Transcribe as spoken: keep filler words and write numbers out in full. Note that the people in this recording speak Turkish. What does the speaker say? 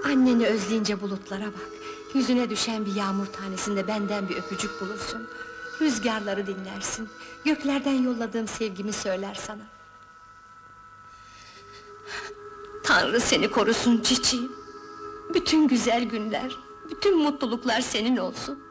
Anneni özleyince bulutlara bak. Yüzüne düşen bir yağmur tanesinde benden bir öpücük bulursun. Rüzgarları dinlersin. Göklerden yolladığım sevgimi söyler sana. Tanrı seni korusun çiçeğim. Bütün güzel günler, bütün mutluluklar senin olsun.